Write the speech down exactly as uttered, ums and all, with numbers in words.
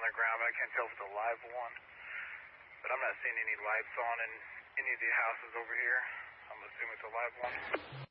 the ground, but I can't tell if it's a live one. But I'm not seeing any lights on in any of the houses over here. I'm assuming it's a live one.